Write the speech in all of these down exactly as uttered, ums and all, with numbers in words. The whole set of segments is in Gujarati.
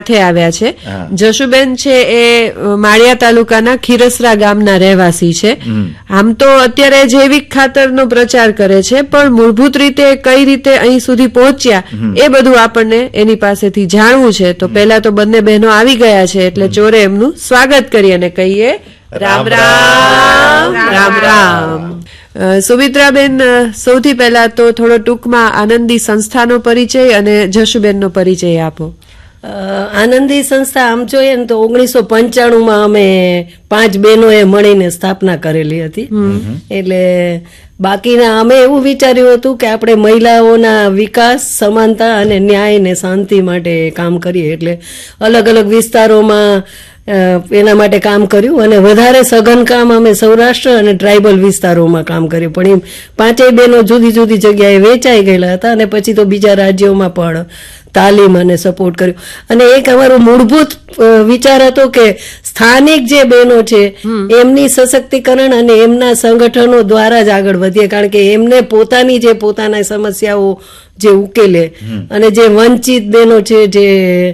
આવ્યા છે. જશુબેન છે એ માળિયા તાલુકાના ખીરસરા ગામના રહેવાસી છે. આમ તો અત્યારે જૈવિક ખાતરનો પ્રચાર કરે છે, પણ મૂળભૂત રીતે કઈ રીતે અહીં સુધી પહોંચ્યા એ બધું આપણને એની પાસેથી જાણવું છે. તો પહેલા તો બંને બહેનો આવી ગયા છે, એટલે ચોરે એમનું સ્વાગત કરી અને કહીએ રામ રામ રામ રામ. સુમિત્રાબેન, સૌથી પહેલા તો થોડો ટૂંકમાં આનંદી સંસ્થાનો પરિચય અને જશુબેનનો પરિચય આપો. આનંદી સંસ્થા આમ જોઈએ ને તો ઓગણીસો પંચાણું માં અમે પાંચ બહેનોએ મળીને સ્થાપના કરેલી હતી. એટલે બાકીના અમે એવું વિચાર્યું હતું કે આપણે મહિલાઓના વિકાસ, સમાનતા અને ન્યાય ને શાંતિ માટે કામ કરીએ. એટલે અલગ અલગ વિસ્તારોમાં એના માટે કામ કર્યું અને વધારે સઘન કામ અમે સૌરાષ્ટ્ર અને ટ્રાઇબલ વિસ્તારોમાં કામ કર્યું. પણ એ પાંચેય બહેનો જુદી જુદી જગ્યાએ વેચાઈ ગયેલા હતા અને પછી તો બીજા રાજ્યોમાં પણ તાલીમ અને સપોર્ટ કર્યું. અને એક અમારો મૂળભૂત વિચાર હતો કે સ્થાનિક જે બહેનો છે એમની સશક્તિકરણ અને એમના સંગઠનો દ્વારા જ આગળ વધીએ, કારણ કે એમને પોતાની જે પોતાના સમસ્યાઓ જે ઉકેલે અને જે વંચિત બહેનો છે, જે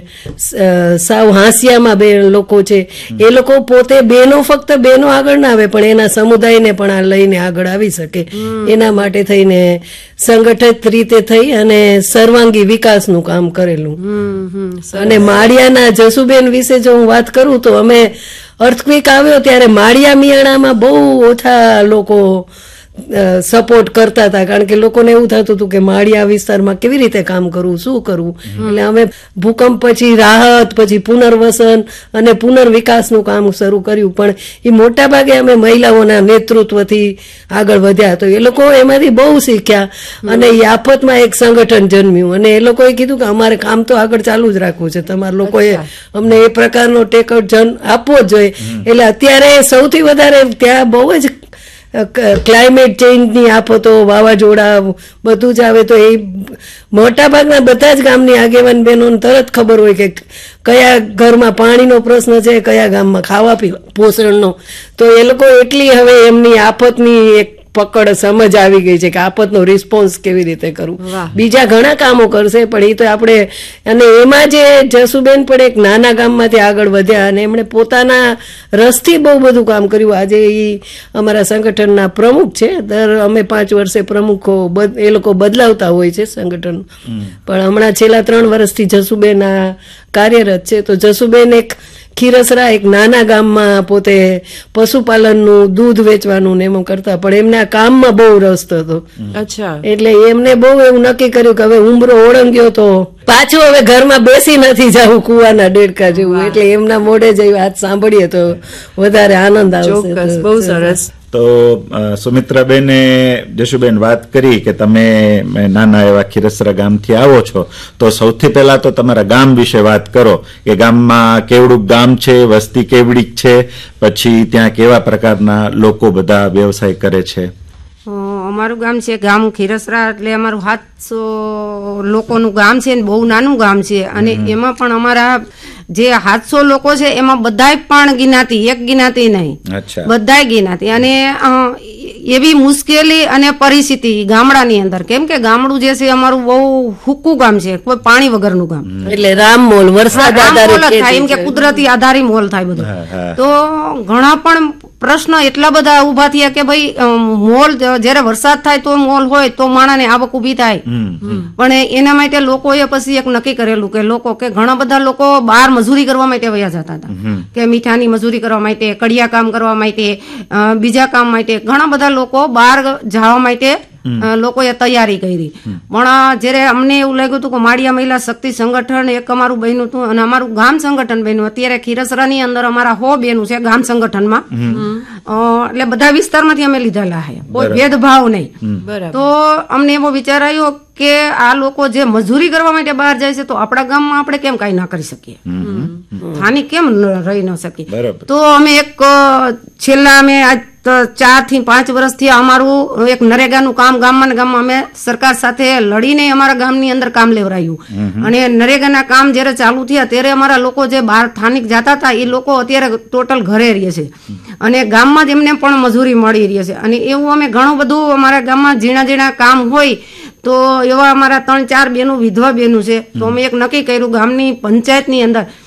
સાવ હાંસિયામાં બે લોકો છે, એ લોકો પોતે બહેનો ફક્ત બહેનો આગળ ના આવે પણ એના સમુદાયને પણ આ લઈને આગળ આવી શકે. એના માટે થઈને સંગઠિત રીતે થઈ અને સર્વાંગી વિકાસનું કામ કરેલું. અને માળિયાના જશુબેન વિશે જો હું વાત કરું તો અમે અર્થક્વેક આવ્યો ત્યારે માળિયા મિયાણામાં બહુ ઓછા લોકો સપોર્ટ કરતા હતા, કારણ કે લોકોને એવું થતું હતું કે માળિયા વિસ્તારમાં કેવી રીતે કામ કરવું, શું કરવું. એટલે અમે ભૂકંપ પછી રાહત, પછી પુનર્વસન અને પુનર્વિકાસનું કામ શરૂ કર્યું. પણ એ મોટા ભાગે અમે મહિલાઓના નેતૃત્વથી આગળ વધ્યા. તો એ લોકો એમાંથી બહુ શીખ્યા અને એ આફતમાં એક સંગઠન જન્મ્યું અને એ લોકોએ કીધું કે અમારે કામ તો આગળ ચાલુ જ રાખવું છે, તમારા લોકોએ અમને એ પ્રકારનો ટેકઅપ જન આપવો જ જોઈએ. એટલે અત્યારે સૌથી વધારે ત્યાં બહુ જ ક્લાઇમેટ ચેન્જની આફતો, વાવાઝોડા બધું જ આવે તો એ મોટા ભાગના બધા જ ગામની આગેવાન બહેનોને તરત ખબર હોય કે કયા ઘરમાં પાણીનો પ્રશ્ન છે, કયા ગામમાં ખાવા પીવા પોષણનો. તો એ લોકો એટલી હવે એમની આફતની એક પકડ સમજ આવી ગઈ છે કે આફતનો રિસ્પોન્સ કેવી રીતે કરવું. બીજા ઘણા કામો કરશે પણ એ તો આપણે, અને એમાં જે જશુબેન પણ એક નાના ગામમાંથી આગળ વધ્યા અને એમણે પોતાના રસથી બહુ બધું કામ કર્યું. આજે એ અમારા સંગઠનના પ્રમુખ છે. દર અમે પાંચ વર્ષે પ્રમુખો એ લોકો બદલાવતા હોય છે સંગઠન, પણ હમણાં છેલ્લા ત્રણ વર્ષથી જશુબેન આ કાર્યરત છે. તો જશુબેન એક ખીરસરા એક નાના ગામમાં પોતે પશુપાલનનું, દૂધ વેચવાનું ને એમ કરતા, પણ એમને આ કામમાં બહુ રસ હતો. અચ્છા. એટલે એમને બહુ એવું નક્કી કર્યું કે હવે ઉંબરો ઓળંગ્યો તો પાછું હવે ઘરમાં બેસી નથી જવું કુવાના દેડકા જેવું. એટલે એમના મોઢે જ વાત સાંભળીએ તો વધારે આનંદ આવશે. બહુ સરસ. તો સુમિત્રાબેને જશુબેન વાત કરી કે તમે નાના એવા ખીરસરા ગામથી આવો છો, તો સૌથી પહેલા તો તમારા ગામ વિશે વાત કરો કે ગામમાં કેવડું ગામ છે, વસ્તી કેવડી છે, પછી ત્યાં કેવા પ્રકારના લોકો બધા વ્યવસાય કરે છે. અમારું ગામ છે ગામ ખીરસરા, એટલે અમારું સાતસો લોકોનું ગામ છે, બહુ નાનું ગામ છે. અને એમાં પણ અમારા જે સાતસો લોકો છે એમાં બધાય પણ ગિનાતી, એક ગિનાતી નહીં, બધાય ગિનાતી. અને એવી મુશ્કેલી અને પરિસ્થિતિ ગામડાની અંદર, કેમ કે ગામડું જે છે અમારું બહુ હુક્કું ગામ છે, કોઈ પાણી વગરનું ગામ. એટલે રામમોલ, વરસાદ આધારિત થાય, એમ કે કુદરતી આધારી મોલ થાય બધું. તો ઘણા પણ પ્રશ્ન એટલા બધા ઉભા થયા કે ભાઈ મોલ જયારે વરસાદ થાય તો મોલ હોય તો માણાને આવક ઉભી થાય. પણ એના માટે લોકોએ પછી એક નક્કી કરેલું કે લોકો કે ઘણા બધા લોકો બહાર મજૂરી કરવા માટે વયા જતા હતા, કે મીઠાની મજૂરી કરવા માટે, કડિયા કામ કરવા માટે, બીજા કામ માટે ઘણા બધા લોકો બહાર જવા માટે લોકોએ તૈયારી કરી. પણ જયારે અમને એવું લાગ્યું હતું કે માળિયા મહિલા શક્તિ સંગઠન એક અમારું બન્યું હતું અને અમારું ગામ સંગઠન બન્યું. અત્યારે ખીરસરાની અંદર અમારા હો બેનું છે ગામ સંગઠનમાં, એટલે બધા વિસ્તારમાંથી અમે લીધેલા છે, કોઈ ભેદભાવ નહીં. તો અમને એવો વિચાર આવ્યો કે આ લોકો જે મજૂરી કરવા માટે બહાર જાય છે તો આપણા ગામમાં આપણે કેમ કઈ ના કરી શકીએ, સ્થાનિક કેમ રહી ન શકીએ. તો અમે એક છેલ્લા અમે આજ ચાર થી પાંચ વર્ષથી અમારું એક નરેગાનું કામ ગામમાં ગામમાં અમે સરકાર સાથે લડીને અમારા ગામની અંદર કામ લેવરાયું. અને નરેગાના કામ જયારે ચાલુ થયા ત્યારે અમારા લોકો જે બહાર સ્થાનિક જતા હતા એ લોકો અત્યારે ટોટલ ઘરે રહે છે અને ગામમાં જ એમને પણ મજૂરી મળી રહી છે. અને એવું અમે ઘણું બધું અમારા ગામમાં ઝીણા ઝીણા કામ હોય તો એવા અમારા ત્રણ ચાર બેનું વિધવા બેનું છે. તો અમે એક નક્કી કર્યું ગામની પંચાયતની અંદર